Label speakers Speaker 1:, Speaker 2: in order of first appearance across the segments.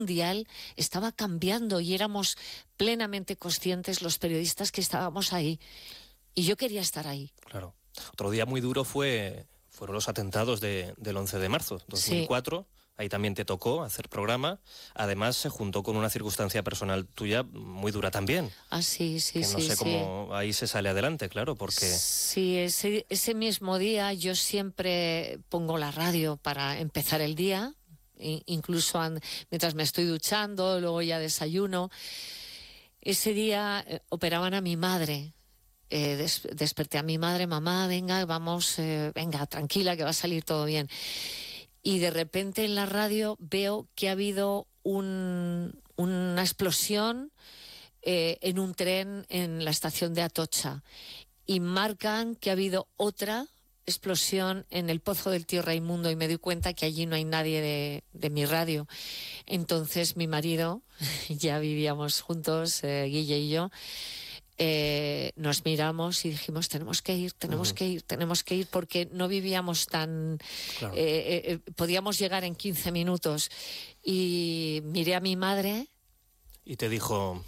Speaker 1: mundial estaba cambiando y éramos plenamente conscientes los periodistas que estábamos ahí. Y yo quería estar ahí.
Speaker 2: Claro. Otro día muy duro fueron los atentados del 11 de marzo, 2004. Sí. Ahí también te tocó hacer programa. Además, se juntó con una circunstancia personal tuya muy dura también.
Speaker 1: Ah, sí.
Speaker 2: Que no sé cómo ahí se sale adelante, claro, porque...
Speaker 1: Sí, ese mismo día yo siempre pongo la radio para empezar el día, incluso mientras me estoy duchando, luego ya desayuno. Ese día operaban a mi madre. Desperté a mi madre: mamá, venga, vamos, venga, tranquila, que va a salir todo bien. Y de repente en la radio veo que ha habido una explosión en un tren en la estación de Atocha, y marcan que ha habido otra explosión en el Pozo del Tío Raimundo, y me doy cuenta que allí no hay nadie de mi radio. Entonces mi marido, ya vivíamos juntos, Guille y yo, nos miramos y dijimos: tenemos que ir, porque no vivíamos tan... Claro. Podíamos llegar en 15 minutos. Y miré a mi madre...
Speaker 2: Y te dijo...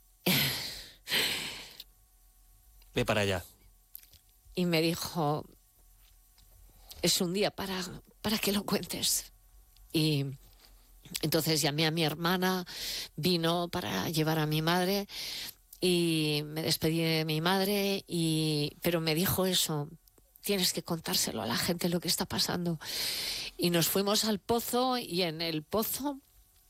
Speaker 2: ve para allá.
Speaker 1: Y me dijo: es un día para que lo cuentes. Y entonces llamé a mi hermana, vino para llevar a mi madre... Y me despedí de mi madre, pero me dijo eso: tienes que contárselo a la gente lo que está pasando. Y nos fuimos al pozo, y en el pozo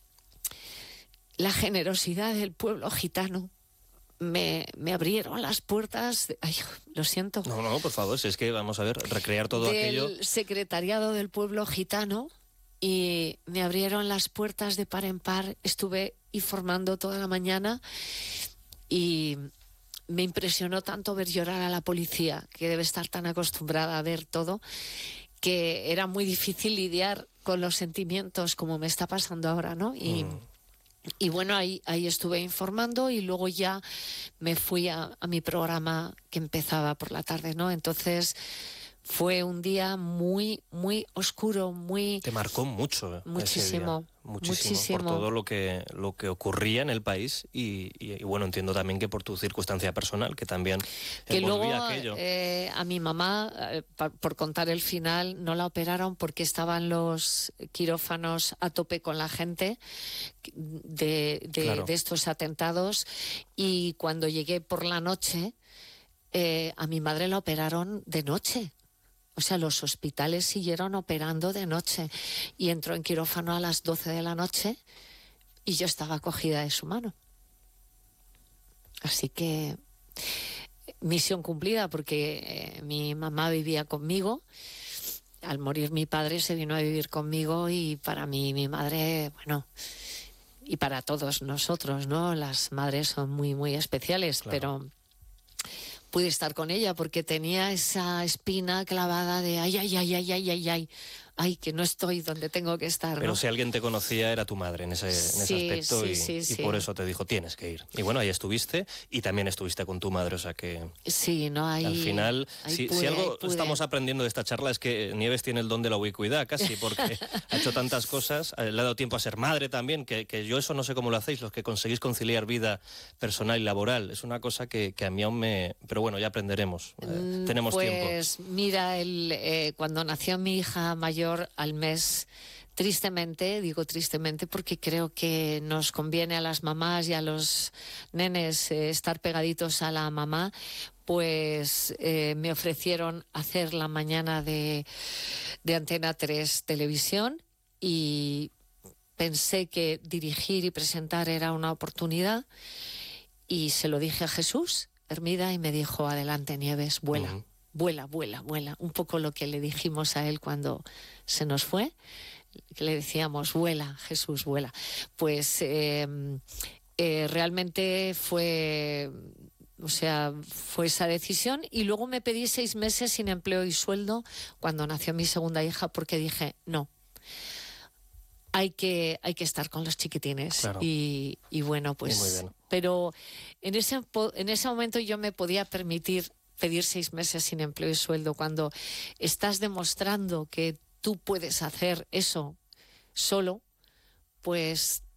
Speaker 1: la generosidad del pueblo gitano. Me abrieron las puertas. Ay, lo siento.
Speaker 2: No, por favor, si es que vamos a ver, recrear todo aquello.
Speaker 1: Del secretariado del pueblo gitano, y me abrieron las puertas de par en par. Estuve informando toda la mañana. Y me impresionó tanto ver llorar a la policía, que debe estar tan acostumbrada a ver todo, que era muy difícil lidiar con los sentimientos como me está pasando ahora, ¿no? Y bueno, ahí estuve informando, y luego ya me fui a mi programa que empezaba por la tarde, ¿no? Entonces... fue un día muy, muy oscuro, muy...
Speaker 2: Te marcó mucho.
Speaker 1: Muchísimo.
Speaker 2: Muchísimo. Por todo lo que ocurría en el país y bueno, entiendo también que por tu circunstancia personal, que también
Speaker 1: que luego
Speaker 2: aquello.
Speaker 1: A mi mamá, por contar el final, no la operaron porque estaban los quirófanos a tope con la gente
Speaker 2: Claro.
Speaker 1: de estos atentados, y cuando llegué por la noche, a mi madre la operaron de noche. O sea, los hospitales siguieron operando de noche, y entró en quirófano a las 12 de la noche y yo estaba cogida de su mano. Así que misión cumplida, porque mi mamá vivía conmigo. Al morir mi padre se vino a vivir conmigo, y para mí mi madre, bueno, y para todos nosotros, ¿no? Las madres son muy, muy especiales, claro. Pero... pude estar con ella porque tenía esa espina clavada de ay, que no estoy donde tengo que estar, ¿no?
Speaker 2: Pero si alguien te conocía era tu madre en ese aspecto, y por eso te dijo: tienes que ir. Y bueno, ahí estuviste, y también estuviste con tu madre, o sea que...
Speaker 1: Sí, ¿no? Ahí,
Speaker 2: al final, si algo estamos aprendiendo de esta charla es que Nieves tiene el don de la ubicuidad casi, porque ha hecho tantas cosas, le ha dado tiempo a ser madre también, que yo eso no sé cómo lo hacéis, los que conseguís conciliar vida personal y laboral. Es una cosa que a mí aún me... Pero bueno, ya aprenderemos. Tenemos tiempo.
Speaker 1: Pues mira, cuando nació mi hija mayor, al mes, tristemente, digo tristemente porque creo que nos conviene a las mamás y a los nenes estar pegaditos a la mamá, pues me ofrecieron hacer la mañana de Antena 3 Televisión, y pensé que dirigir y presentar era una oportunidad, y se lo dije a Jesús Hermida, y me dijo: adelante, Nieves, vuela. Uh-huh. Vuela. Un poco lo que le dijimos a él cuando se nos fue, que le decíamos: vuela, Jesús, vuela. Pues realmente fue esa decisión, y luego me pedí 6 meses sin empleo y sueldo cuando nació mi segunda hija, porque dije: no, hay que estar con los chiquitines. Claro. Y bueno, pues...
Speaker 2: muy bien.
Speaker 1: Pero en ese momento yo me podía permitir pedir 6 meses sin empleo y sueldo. Cuando estás demostrando que tú puedes hacer eso solo, pues